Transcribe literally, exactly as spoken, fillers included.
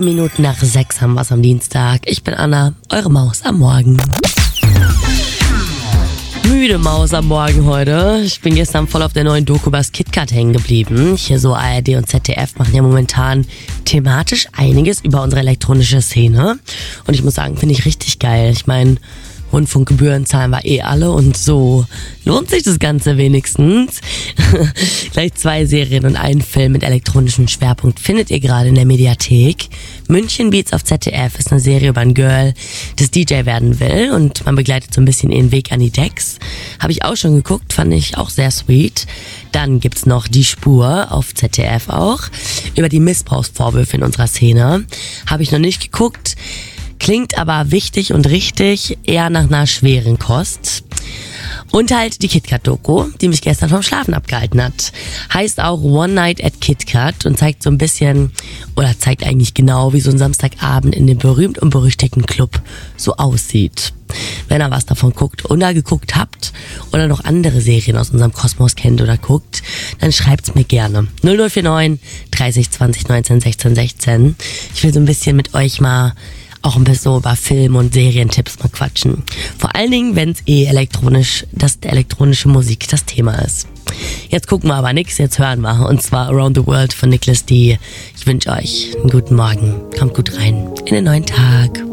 Minuten nach sechs haben wir es am Dienstag. Ich bin Anna, eure Maus am Morgen. Müde Maus am Morgen heute. Ich bin gestern voll auf der neuen Doku über das KitKat hängen geblieben. Hier so A R D und Z D F machen ja momentan thematisch einiges über unsere elektronische Szene. Und ich muss sagen, finde ich richtig geil. Ich meine, Rundfunkgebühren zahlen wir eh alle und so lohnt sich das Ganze wenigstens. Gleich zwei Serien und einen Film mit elektronischem Schwerpunkt findet ihr gerade in der Mediathek. München Beats auf Z D F ist eine Serie über ein Girl, das D J werden will und man begleitet so ein bisschen ihren Weg an die Decks. Habe ich auch schon geguckt, fand ich auch sehr sweet. Dann gibt's noch Die Spur auf Z D F auch, über die Missbrauchsvorwürfe in unserer Szene. Habe ich noch nicht geguckt. Klingt aber wichtig und richtig, eher nach einer schweren Kost. Und halt die KitKat-Doku, die mich gestern vom Schlafen abgehalten hat. Heißt auch One Night at KitKat und zeigt so ein bisschen, oder zeigt eigentlich genau, wie so ein Samstagabend in dem berühmt und berüchtigten Club so aussieht. Wenn ihr was davon guckt oder geguckt habt oder noch andere Serien aus unserem Kosmos kennt oder guckt, dann schreibt's mir gerne. null null vier neun dreißig zwanzig neunzehn sechzehn sechzehn. Ich will so ein bisschen mit euch mal auch ein bisschen so über Film- und Serientipps mal quatschen. Vor allen Dingen, wenn es eh elektronisch, dass elektronische Musik das Thema ist. Jetzt gucken wir aber nix, jetzt hören wir. Und zwar Around the World von Nicholas D. Ich wünsche euch einen guten Morgen. Kommt gut rein in den neuen Tag.